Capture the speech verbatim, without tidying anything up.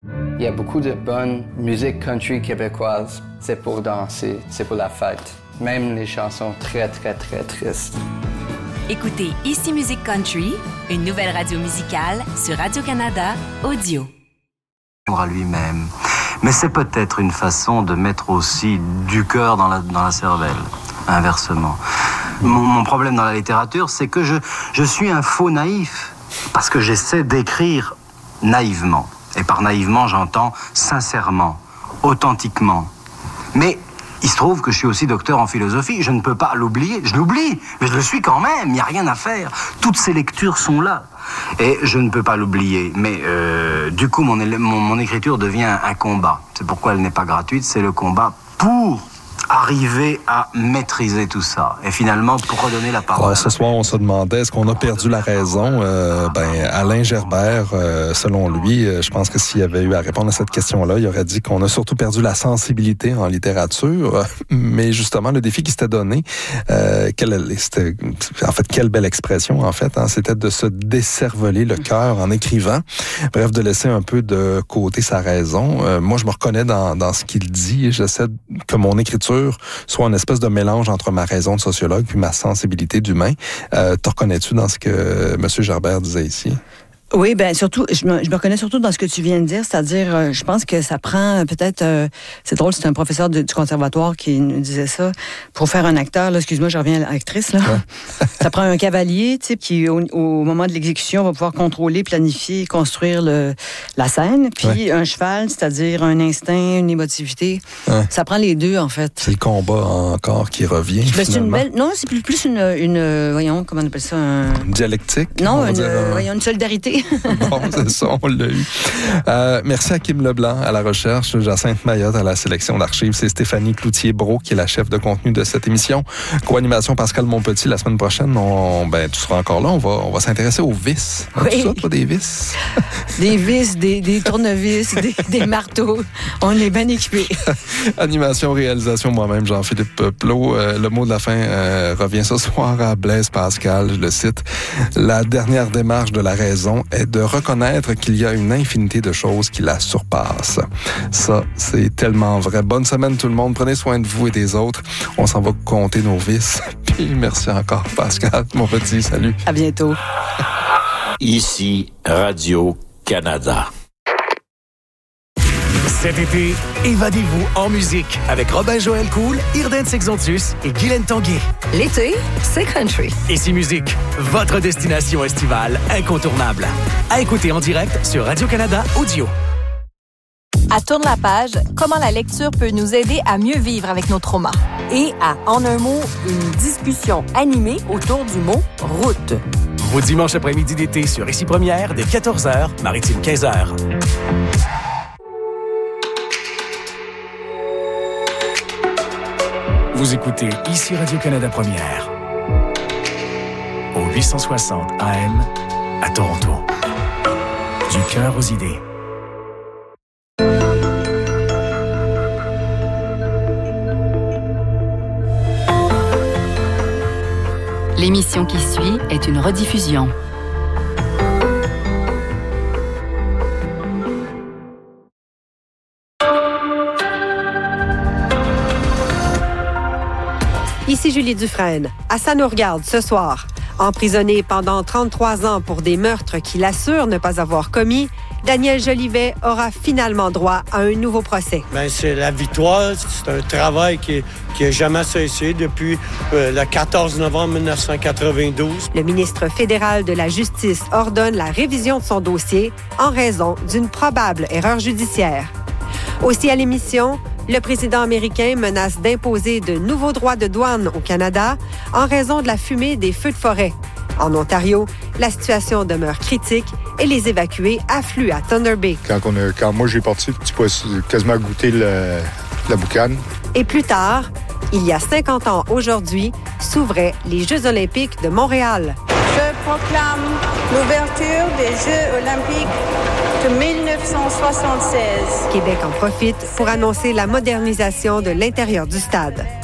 Il y a beaucoup de bonne musique country québécoise. C'est pour danser, c'est pour la fête. Même les chansons très, très, très tristes. Écoutez Ici Musique Country, une nouvelle radio musicale sur Radio-Canada Audio. À lui-même. Mais c'est peut-être une façon de mettre aussi du cœur dans la, dans la cervelle, inversement. Mon, mon problème dans la littérature, c'est que je, je suis un faux naïf, parce que j'essaie d'écrire naïvement. Et par naïvement, j'entends sincèrement, authentiquement. Mais il se trouve que je suis aussi docteur en philosophie, je ne peux pas l'oublier. Je l'oublie, mais je le suis quand même, il n'y a rien à faire. Toutes ces lectures sont là. Et je ne peux pas l'oublier. Mais euh, du coup, mon, mon, mon écriture devient un combat. C'est pourquoi elle n'est pas gratuite, c'est le combat pour arriver à maîtriser tout ça. Et finalement, pour redonner la parole. Alors, ce soir, on se demandait, est-ce qu'on a perdu la raison? Euh, ben, Alain Gerbert, euh, selon lui, euh, je pense que s'il avait eu à répondre à cette question-là, il aurait dit qu'on a surtout perdu la sensibilité en littérature. Mais justement, le défi qui s'était donné, euh, quelle, c'était, en fait, quelle belle expression, en fait, hein, c'était de se décerveler le cœur en écrivant. Bref, de laisser un peu de côté sa raison. Euh, moi, je me reconnais dans, dans ce qu'il dit et j'essaie que mon écriture soit une espèce de mélange entre ma raison de sociologue puis ma sensibilité d'humain. Euh, te reconnais-tu dans ce que M. Gerbert disait ici? Oui, ben surtout, je me, je me reconnais surtout dans ce que tu viens de dire, c'est-à-dire, euh, je pense que ça prend peut-être, euh, c'est drôle, c'est un professeur de, du conservatoire qui nous disait ça, pour faire un acteur, là, excuse-moi, je reviens à l'actrice, là, ouais. Ça prend un cavalier, tu sais, qui au, au moment de l'exécution va pouvoir contrôler, planifier, construire le, la scène, puis ouais. Un cheval, c'est-à-dire un instinct, une émotivité, ouais. Ça prend les deux, en fait. C'est le combat encore qui revient, ben, c'est une belle, non, c'est plus, plus une, une, voyons, comment on appelle ça, un... Une dialectique? Non, une, dire, euh, voyons, une solidarité. Bon, c'est ça, on l'a eu. Euh, merci à Kim Leblanc à la recherche, Jacinthe Mayotte à la sélection d'archives. C'est Stéphanie Cloutier-Brault qui est la chef de contenu de cette émission. Co-animation Pascal Monpetit. La semaine prochaine, on, ben, tu seras encore là. On va, on va s'intéresser aux vis. Oui. Tout ça, toi, des vis? Des vis, des, des tournevis, des, des marteaux. On est bien équipés. Animation, réalisation, moi-même, Jean-Philippe Plot. Euh, le mot de la fin euh, revient ce soir à Blaise Pascal. Je le cite. La dernière démarche de la raison est de reconnaître qu'il y a une infinité de choses qui la surpassent. Ça, c'est tellement vrai. Bonne semaine tout le monde. Prenez soin de vous et des autres. On s'en va compter nos vices. Puis merci encore, Pascal, mon petit. Salut. À bientôt. Ici, Radio-Canada. Cet été, évadez-vous en musique avec Robin-Joël Cool, Irden Sexontus et Guylaine Tanguay. L'été, c'est country. Ici Musique, votre destination estivale incontournable. À écouter en direct sur Radio-Canada Audio. À Tourne la page, comment la lecture peut nous aider à mieux vivre avec nos traumas. Et à En un mot, une discussion animée autour du mot « route ». Vos dimanches après-midi d'été sur Ici Première, dès quatorze heures, Maritime quinze heures. Vous écoutez Ici Radio-Canada Première, au huit cent soixante A M à Toronto. Du cœur aux idées. L'émission qui suit est une rediffusion. Ici Julie Dufresne. À Ça nous regarde ce soir. Emprisonné pendant trente-trois ans pour des meurtres qu'il assure ne pas avoir commis, Daniel Jolivet aura finalement droit à un nouveau procès. Bien, c'est la victoire. C'est un travail qui n'a jamais cessé depuis euh, le quatorze novembre mille neuf cent quatre-vingt-douze. Le ministre fédéral de la Justice ordonne la révision de son dossier en raison d'une probable erreur judiciaire. Aussi à l'émission, le président américain menace d'imposer de nouveaux droits de douane au Canada en raison de la fumée des feux de forêt. En Ontario, la situation demeure critique et les évacués affluent à Thunder Bay. Quand, on a, quand moi j'ai parti, tu peux quasiment goûter le, la boucane. Et plus tard, il y a cinquante ans aujourd'hui, s'ouvraient les Jeux olympiques de Montréal. Je proclame l'ouverture des Jeux olympiques de mille neuf cent soixante-seize. Québec en profite pour annoncer la modernisation de l'intérieur du stade.